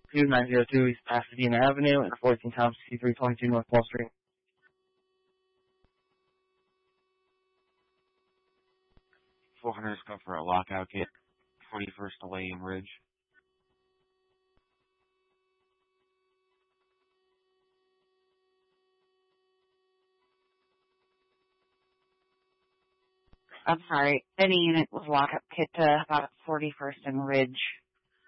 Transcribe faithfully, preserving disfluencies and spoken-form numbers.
two nine zero two East Pasadena Avenue and fourteen Thompson C three twenty-two North Wall Street. four hundred is go for a lockout kit, forty-first Elaine Ridge. I'm sorry, any unit with lockup kit to about forty-first and Ridge.